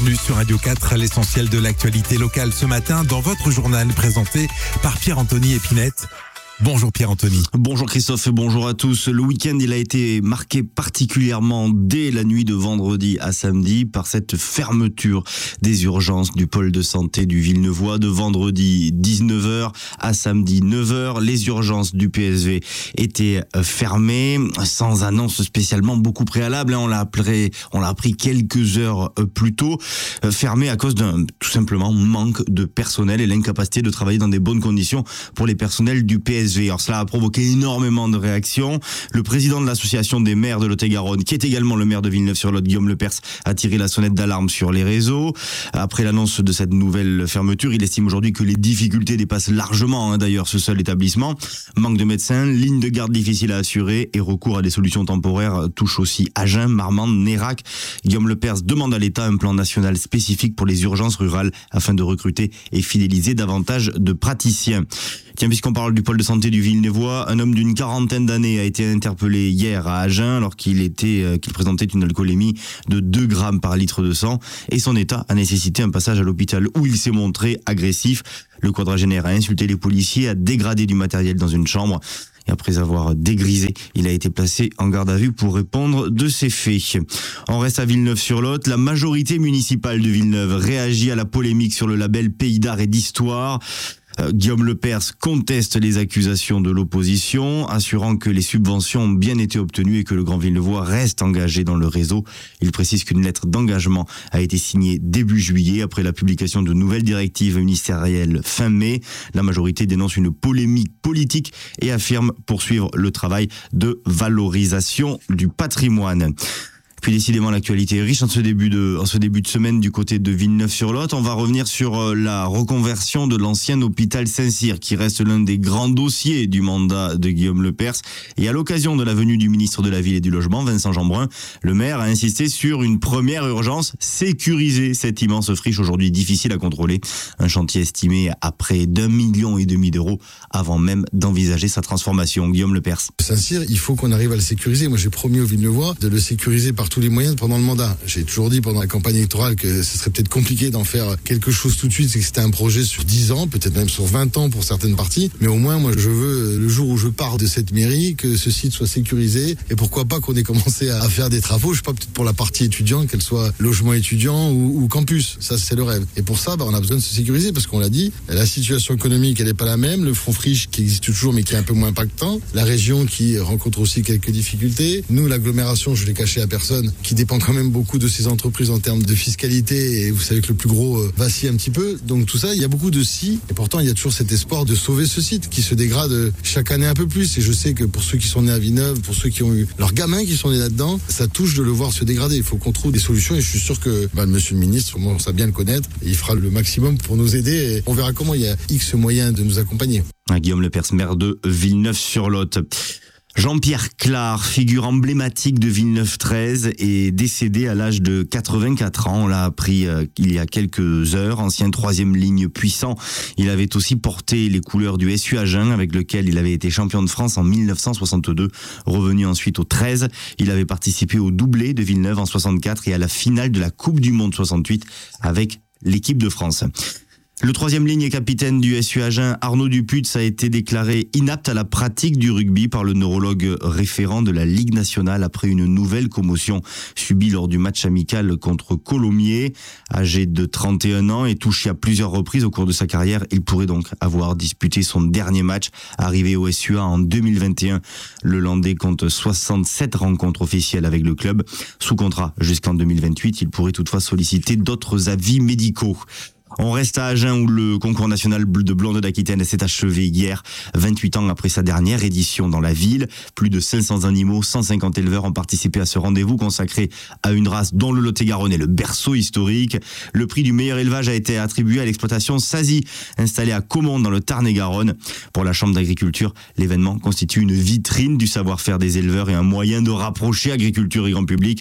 bienvenue sur Radio 4, l'essentiel de l'actualité locale ce matin dans votre journal présenté par Pierre-Anthony Épinette. Bonjour Pierre-Anthony. Bonjour Christophe et bonjour à tous. Le week-end, il a été marqué particulièrement dès la nuit de vendredi à samedi par cette fermeture des urgences du pôle de santé du Villeneuvois de vendredi 19h à samedi 9h. Les urgences du PSV étaient fermées sans annonce spécialement beaucoup préalable. On l'a appris quelques heures plus tôt. Fermées à cause d'un tout simplement manque de personnel et l'incapacité de travailler dans des bonnes conditions pour les personnels du PSV. Alors cela a provoqué énormément de réactions. Le président de l'association des maires de Lot-et-Garonne, qui est également le maire de Villeneuve-sur-Lot, Guillaume Lepers, a tiré la sonnette d'alarme sur les réseaux. Après l'annonce de cette nouvelle fermeture, il estime aujourd'hui que les difficultés dépassent largement d'ailleurs ce seul établissement. Manque de médecins, ligne de garde difficile à assurer et recours à des solutions temporaires touche aussi Agen, Marmande, Nérac. Guillaume Lepers demande à l'État un plan national spécifique pour les urgences rurales afin de recruter et fidéliser davantage de praticiens. Tiens, puisqu'on parle du pôle de santé du Villeneuvois, un homme d'une quarantaine d'années a été interpellé hier à Agen alors qu'il présentait une alcoolémie de 2 grammes par litre de sang et son état a nécessité un passage à l'hôpital où il s'est montré agressif. Le quadragénaire a insulté les policiers, a dégradé du matériel dans une chambre. Et après avoir dégrisé, il a été placé en garde à vue pour répondre de ces faits. On reste à Villeneuve-sur-Lot. La majorité municipale de Villeneuve réagit à la polémique sur le label Pays d'Art et d'Histoire. Guillaume Lepers conteste les accusations de l'opposition, assurant que les subventions ont bien été obtenues et que le Grand Villeneuvois reste engagé dans le réseau. Il précise qu'une lettre d'engagement a été signée début juillet après la publication de nouvelles directives ministérielles fin mai. La majorité dénonce une polémique politique et affirme poursuivre le travail de valorisation du patrimoine. Puis décidément l'actualité est riche en ce début de semaine du côté de Villeneuve-sur-Lot. On va revenir sur la reconversion de l'ancien hôpital Saint-Cyr qui reste l'un des grands dossiers du mandat de Guillaume Lepers. Et à l'occasion de la venue du ministre de la Ville et du Logement, Vincent Jeanbrun, le maire a insisté sur une première urgence, sécuriser cette immense friche aujourd'hui difficile à contrôler. Un chantier estimé à près d'1,5 million d'euros avant même d'envisager sa transformation. Guillaume Lepers. Saint-Cyr, il faut qu'on arrive à le sécuriser. Moi j'ai promis aux Villeneuvois de le sécuriser par tous les moyens pendant le mandat. J'ai toujours dit pendant la campagne électorale que ce serait peut-être compliqué d'en faire quelque chose tout de suite, c'est que c'était un projet sur 10 ans, peut-être même sur 20 ans pour certaines parties, mais au moins moi je veux, le jour où je pars de cette mairie, que ce site soit sécurisé et pourquoi pas qu'on ait commencé à faire des travaux, je sais pas, peut-être pour la partie étudiante, qu'elle soit logement étudiant ou campus, ça c'est le rêve. Et pour ça, on a besoin de se sécuriser parce qu'on l'a dit, la situation économique elle est pas la même, le front friche qui existe toujours mais qui est un peu moins impactant, la région qui rencontre aussi quelques difficultés, nous l'agglomération, je l'ai caché à personne, qui dépend quand même beaucoup de ces entreprises en termes de fiscalité et vous savez que le plus gros vacille un petit peu. Donc tout ça, il y a beaucoup de si et pourtant il y a toujours cet espoir de sauver ce site qui se dégrade chaque année un peu plus et je sais que pour ceux qui sont nés à Villeneuve, pour ceux qui ont eu leurs gamins qui sont nés là-dedans, ça touche de le voir se dégrader. Il faut qu'on trouve des solutions et je suis sûr que monsieur le ministre, on sait bien le connaître, et il fera le maximum pour nous aider et on verra comment il y a X moyens de nous accompagner. Guillaume Lepers, maire de Villeneuve-sur-Lot. Jean-Pierre Clar, figure emblématique de Villeneuve 13, est décédé à l'âge de 84 ans. On l'a appris il y a quelques heures. Ancien 3e ligne puissant, il avait aussi porté les couleurs du SU Agen avec lequel il avait été champion de France en 1962. Revenu ensuite au 13, il avait participé au doublé de Villeneuve en 64 et à la finale de la Coupe du Monde 68 avec l'équipe de France. Le 3e ligne et capitaine du SU Agen, Arnaud Duputz, a été déclaré inapte à la pratique du rugby par le neurologue référent de la Ligue nationale après une nouvelle commotion subie lors du match amical contre Colomiers. Âgé de 31 ans et touché à plusieurs reprises au cours de sa carrière, il pourrait donc avoir disputé son dernier match. Arrivé au SUA en 2021, le Landais compte 67 rencontres officielles avec le club. Sous contrat jusqu'en 2028, il pourrait toutefois solliciter d'autres avis médicaux. On reste à Agen où le concours national de blonde d'Aquitaine s'est achevé hier, 28 ans après sa dernière édition dans la ville. Plus de 500 animaux, 150 éleveurs ont participé à ce rendez-vous consacré à une race dont le Lot-et-Garonne est le berceau historique. Le prix du meilleur élevage a été attribué à l'exploitation Sazy, installée à Caumont dans le Tarn-et-Garonne. Pour la Chambre d'agriculture, l'événement constitue une vitrine du savoir-faire des éleveurs et un moyen de rapprocher agriculture et grand public.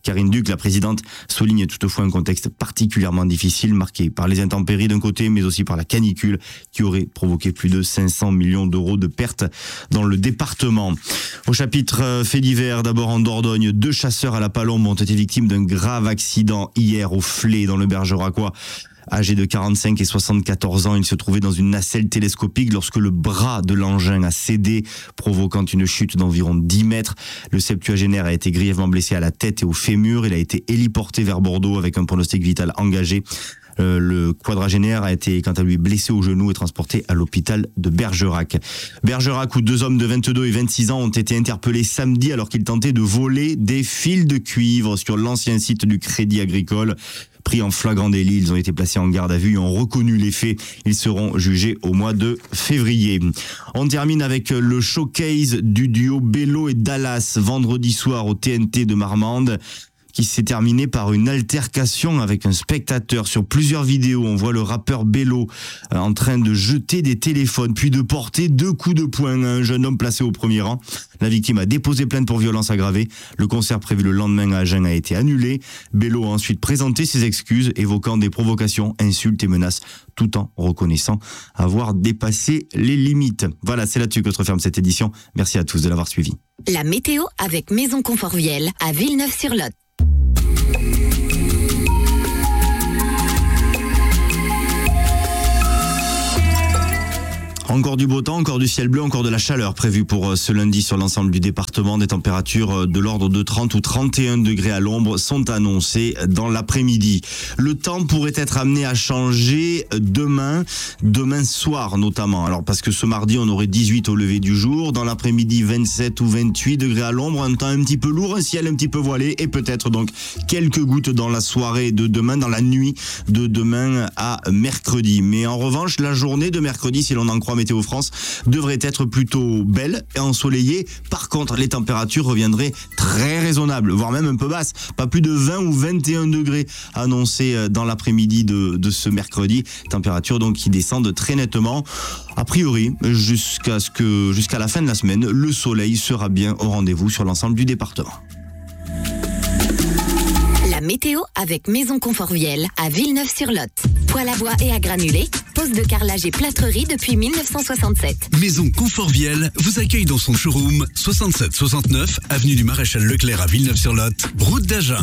Karine Duc, la présidente, souligne toutefois un contexte particulièrement difficile, marqué par les intempéries d'un côté, mais aussi par la canicule qui aurait provoqué plus de 500 millions d'euros de pertes dans le département. Au chapitre fait divers, d'abord en Dordogne, 2 chasseurs à la Palombe ont été victimes d'un grave accident hier au Flé dans le Bergeracois. Âgés de 45 et 74 ans, ils se trouvaient dans une nacelle télescopique lorsque le bras de l'engin a cédé, provoquant une chute d'environ 10 mètres. Le septuagénaire a été grièvement blessé à la tête et au fémur. Il a été héliporté vers Bordeaux avec un pronostic vital engagé. Le quadragénaire a été, quant à lui, blessé au genou et transporté à l'hôpital de Bergerac. Bergerac, où 2 hommes de 22 et 26 ans ont été interpellés samedi alors qu'ils tentaient de voler des fils de cuivre sur l'ancien site du Crédit Agricole. Pris en flagrant délit, ils ont été placés en garde à vue et ont reconnu les faits. Ils seront jugés au mois de février. On termine avec le showcase du duo Bello et Dallas vendredi soir au TNT de Marmande, qui s'est terminé par une altercation avec un spectateur. Sur plusieurs vidéos, on voit le rappeur Bello en train de jeter des téléphones, puis de porter 2 coups de poing à un jeune homme placé au premier rang. La victime a déposé plainte pour violence aggravée. Le concert prévu le lendemain à Agen a été annulé. Bello a ensuite présenté ses excuses, évoquant des provocations, insultes et menaces, tout en reconnaissant avoir dépassé les limites. Voilà, c'est là-dessus que se referme cette édition. Merci à tous de l'avoir suivi. La météo avec Maison Conforviel à Villeneuve-sur-Lot. Encore du beau temps, encore du ciel bleu, encore de la chaleur prévue pour ce lundi sur l'ensemble du département. Des températures de l'ordre de 30 ou 31 degrés à l'ombre sont annoncées dans l'après-midi. Le temps pourrait être amené à changer demain soir notamment. Alors parce que ce mardi on aurait 18 au lever du jour, dans l'après-midi 27 ou 28 degrés à l'ombre, un temps un petit peu lourd, un ciel un petit peu voilé et peut-être donc quelques gouttes dans la soirée de demain, dans la nuit de demain à mercredi. Mais en revanche, la journée de mercredi, si l'on en croit Météo France, devrait être plutôt belle et ensoleillée. Par contre, les températures reviendraient très raisonnables, voire même un peu basses. Pas plus de 20 ou 21 degrés annoncés dans l'après-midi de ce mercredi. Températures donc qui descendent très nettement. A priori, jusqu'à la fin de la semaine, le soleil sera bien au rendez-vous sur l'ensemble du département. La météo avec Maison Conforviel à Villeneuve-sur-Lot. Poêle à bois et à granulés, pose de carrelage et plâtrerie depuis 1967. Maison Conforviel vous accueille dans son showroom 67-69 avenue du Maréchal Leclerc à Villeneuve-sur-Lot, route d'Agen.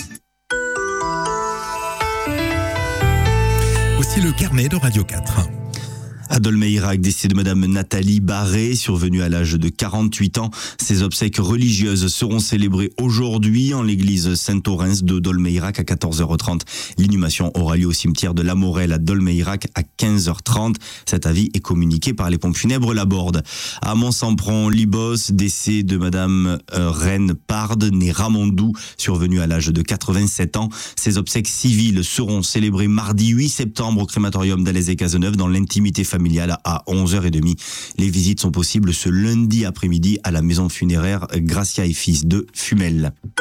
Voici le carnet de Radio 4. À Dolmeïrac, décès de Madame Nathalie Barré, survenue à l'âge de 48 ans. Ses obsèques religieuses seront célébrées aujourd'hui en l'église Saint-Orens de Dolmeïrac à 14h30. L'inhumation aura lieu au cimetière de la Morelle à Dolmeïrac à 15h30. Cet avis est communiqué par les pompes funèbres Laborde. À Mont-Sampron, Libos, décès de Madame Reine Parde, née Ramondou, survenue à l'âge de 87 ans. Ses obsèques civiles seront célébrées mardi 8 septembre au crématorium d'Alès-et-Cazeneuve dans l'intimité familiale à 11h30. Les visites sont possibles ce lundi après-midi à la maison funéraire Gracia et Fils de Fumel.